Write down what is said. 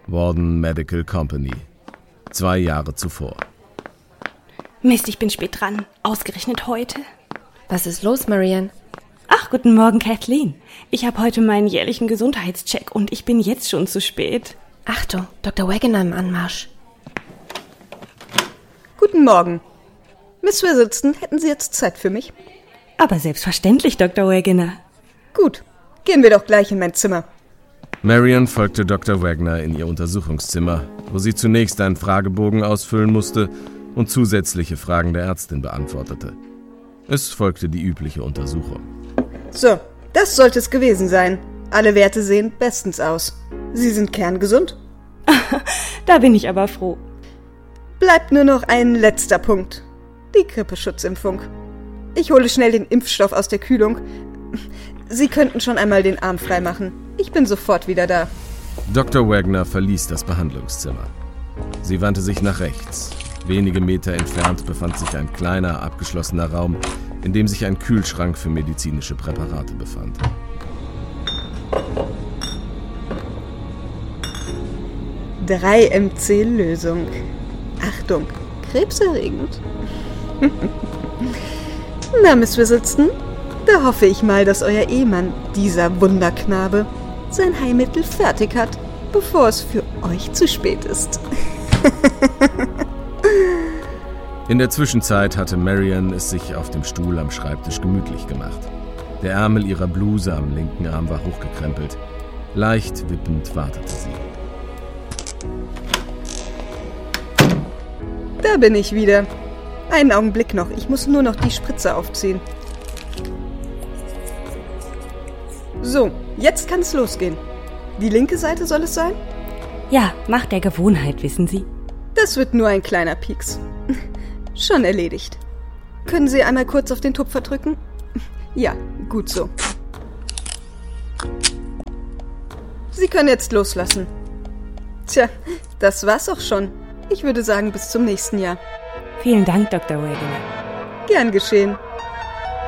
Warden Medical Company. 2 Jahre zuvor. Mist, ich bin spät dran. Ausgerechnet heute. Was ist los, Marianne? Ach, guten Morgen, Kathleen. Ich habe heute meinen jährlichen Gesundheitscheck und ich bin jetzt schon zu spät. Achtung, Dr. Wagoner im Anmarsch. Guten Morgen. Miss Whistleton, hätten Sie jetzt Zeit für mich? Aber selbstverständlich, Dr. Wagoner. Gut, gehen wir doch gleich in mein Zimmer. Marianne folgte Dr. Wagner in ihr Untersuchungszimmer, wo sie zunächst einen Fragebogen ausfüllen musste und zusätzliche Fragen der Ärztin beantwortete. Es folgte die übliche Untersuchung. So, das sollte es gewesen sein. Alle Werte sehen bestens aus. Sie sind kerngesund? Da bin ich aber froh. Bleibt nur noch ein letzter Punkt. Die Grippeschutzimpfung. Ich hole schnell den Impfstoff aus der Kühlung. Sie könnten schon einmal den Arm freimachen. Ich bin sofort wieder da. Dr. Wagner verließ das Behandlungszimmer. Sie wandte sich nach rechts. Wenige Meter entfernt befand sich ein kleiner, abgeschlossener Raum, in dem sich ein Kühlschrank für medizinische Präparate befand. (3-MC-Lösung. Achtung, krebserregend. Na, Miss Whistleton, da hoffe ich mal, dass euer Ehemann, dieser Wunderknabe, sein Heilmittel fertig hat, bevor es für euch zu spät ist. In der Zwischenzeit hatte Marianne es sich auf dem Stuhl am Schreibtisch gemütlich gemacht. Der Ärmel ihrer Bluse am linken Arm war hochgekrempelt. Leicht wippend wartete sie. Da bin ich wieder. Einen Augenblick noch, ich muss nur noch die Spritze aufziehen. So, jetzt kann es losgehen. Die linke Seite soll es sein? Ja, Macht der Gewohnheit, wissen Sie. Das wird nur ein kleiner Pieks. Schon erledigt. Können Sie einmal kurz auf den Tupfer drücken? Ja, gut so. Sie können jetzt loslassen. Tja, das war's auch schon. Ich würde sagen, bis zum nächsten Jahr. Vielen Dank, Dr. Wagoner. Gern geschehen.